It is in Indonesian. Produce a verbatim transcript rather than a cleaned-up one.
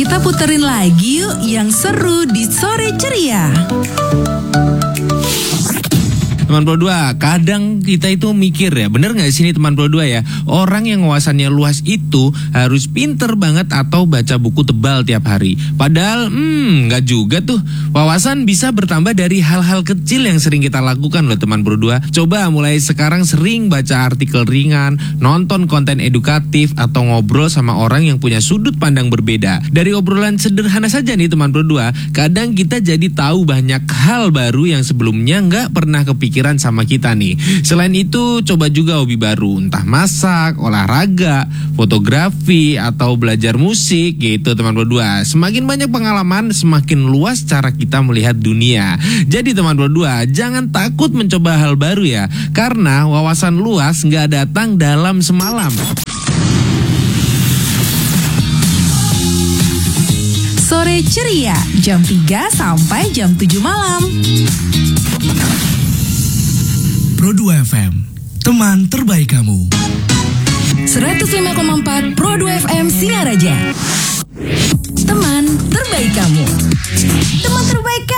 Kita puterin lagi yuk yang seru di Sore Ceria. Teman Pro dua, kadang kita itu mikir ya, bener gak sih ini teman Pro dua ya, orang yang wawasannya luas itu harus pinter banget atau baca buku tebal tiap hari. Padahal, hmm, gak juga tuh. Wawasan bisa bertambah dari hal-hal kecil yang sering kita lakukan loh teman Pro dua. Coba mulai sekarang sering baca artikel ringan, nonton konten edukatif, atau ngobrol sama orang yang punya sudut pandang berbeda. Dari obrolan sederhana saja nih teman Pro dua, kadang kita jadi tahu banyak hal baru yang sebelumnya gak pernah kepikiran sama kita nih. Selain itu, coba juga hobi baru, entah masak, olahraga, fotografi, atau belajar musik gitu teman Pro dua. Semakin banyak pengalaman, semakin luas cara kita melihat dunia. Jadi teman Pro dua, jangan takut mencoba hal baru ya, karena wawasan luas nggak datang dalam semalam. Sore Ceria, jam tiga sampai jam tujuh malam. Pro dua F M, teman terbaik kamu. seratus lima koma empat Pro dua F M Singaraja. Teman terbaik kamu. Teman terbaik kamu.